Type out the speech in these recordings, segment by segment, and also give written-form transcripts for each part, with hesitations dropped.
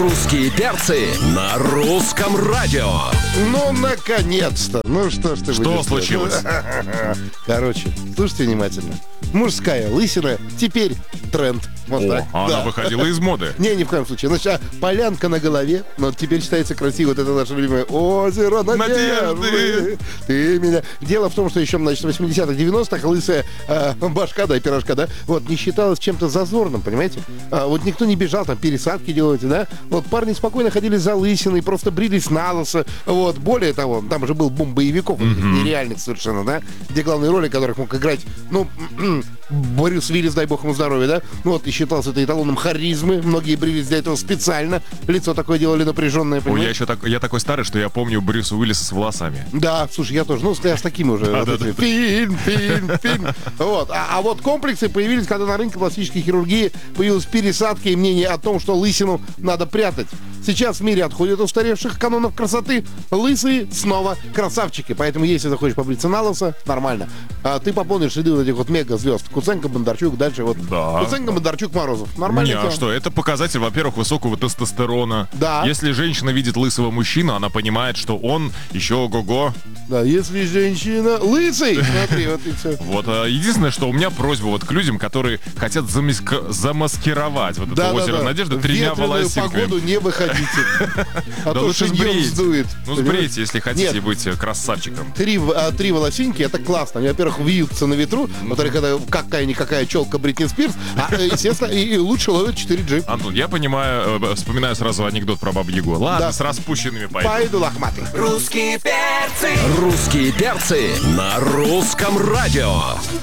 Русские перцы на русском радио. Ну, наконец-то. Ну, что ж ты Что будешь случилось? Короче, слушайте внимательно. Мужская лысина теперь тренд. Вот так. Она выходила из моды. Не, ни в коем случае. Значит, полянка на голове, но теперь считается красиво. Вот это наше любимое озеро надежды. Ты меня... Дело в том, что еще, значит, в 80-х, 90-х лысая башка, да, пирожка, да, вот, не считалась чем-то зазорным, понимаете? Вот никто не бежал там пересадки делать, да? Вот парни спокойно ходили за лысиной, просто брились на лысо. Вот, более того, там же был бум боевиков, нереальных совершенно, да? Где главные роли, которых мог играть, ну, Брюс Уиллис, дай бог ему здоровья, да? Ну, вот, и считался это эталоном харизмы. Многие брились для этого специально. Лицо такое делали напряженное, понимаешь? Я такой старый, что я помню Брюса Уиллиса с волосами. Да, слушай, я тоже. Ну, я с такими уже. Фильм. Вот. А вот комплексы появились, когда на рынке пластической хирургии появилась пересадка и мнение о том, что лысину надо прятать. Сейчас в мире отходят от устаревших канонов красоты. Лысые снова красавчики. Поэтому, если захочешь побриться на лысо, нормально. А ты пополнишь ряды вот этих вот мега-звезд. Куценко, Бондарчук, дальше вот. Да. Куценко, Бондарчук, Морозов. Нормально. А что, это показатель, во-первых, высокого тестостерона. Да. Если женщина видит лысого мужчину, она понимает, что он еще ого-го. Да, если женщина лысый, смотри, вот и все. Вот, единственное, что у меня просьба вот к людям, которые хотят замаскировать вот это озеро надежды тремя волосинками. В погоду не выходите, а Да то лучше шиньон сбрейте. сдует. Ну, сбрейте, если хотите Нет. быть красавчиком. Три волосинки, это классно. Они, во-первых, вьются на ветру, во-вторых, это какая-никакая челка Бритни Спирс, естественно, и лучше ловят 4G. Антон, я понимаю, вспоминаю сразу анекдот про Бабу-Ягу. Ладно, Да. с распущенными пойду. Пойду лохматый. Русские перцы на русском радио.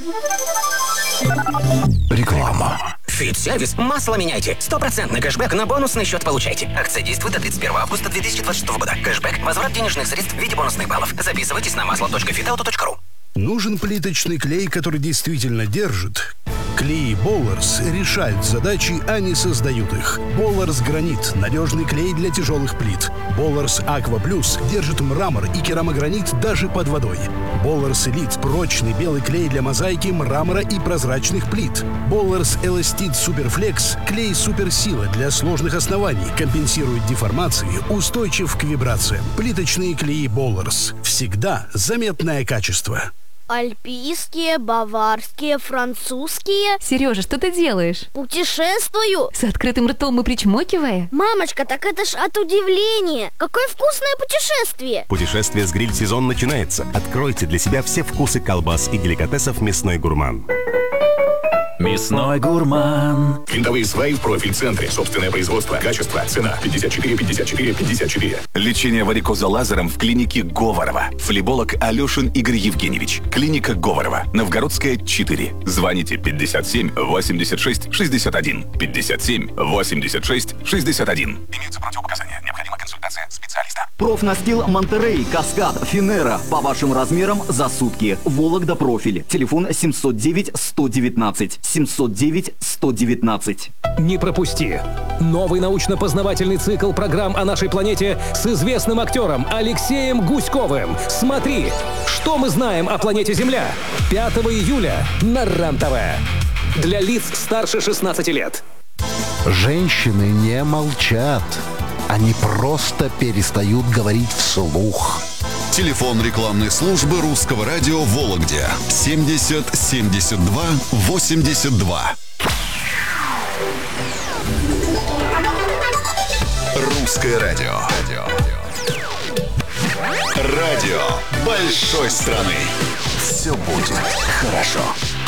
Реклама. Фит-сервис. Масло меняйте. 100% кэшбэк на бонусный счет получайте. Акция действует до 31 августа 2026 года. Кэшбэк. Возврат денежных средств в виде бонусных баллов. Записывайтесь на масло.fitauto.ru. Нужен плиточный клей, который действительно держит? Клей Болларс решают задачи, а не создают их. Болларс Гранит – надежный клей для тяжелых плит. Болларс Аква Плюс держит мрамор и керамогранит даже под водой. Болларс Элит – прочный белый клей для мозаики, мрамора и прозрачных плит. Болларс Эластит Суперфлекс – клей суперсила для сложных оснований, компенсирует деформации, устойчив к вибрациям. Плиточные клеи Болларс. Всегда заметное качество. Альпийские, баварские, французские. Сережа, что ты делаешь? Путешествую. С открытым ртом и причмокивая? Мамочка, так это ж от удивления. Какое вкусное путешествие. Путешествие с гриль-сезон начинается. Откройте для себя все вкусы колбас и деликатесов «Мясной гурман». Мясной гурман. Винтовые сваи в профиль-центре. Собственное производство. Качество. Цена. 54-54-54. Лечение варикоза лазером в клинике Говорова. Флеболог Алешин Игорь Евгеньевич. Клиника Говорова. Новгородская, 4. Звоните 57 86 61. 57 86 61. Имеются противопоказания. Необходима консультация специалиста. Профнастил Монтерей, Каскад, Финера. По вашим размерам за сутки. Вологда профиль. Телефон 709-119. 709-119. Не пропусти. Новый научно-познавательный цикл программ о нашей планете с известным актером Алексеем Гуськовым. Смотри, что мы знаем о планете Земля. 5 июля на РЕН-ТВ. Для лиц старше 16 лет. Женщины не молчат. Они просто перестают говорить вслух. Телефон рекламной службы русского радио в Вологде 70 72 82. Русское радио. Радио большой страны. Все будет хорошо.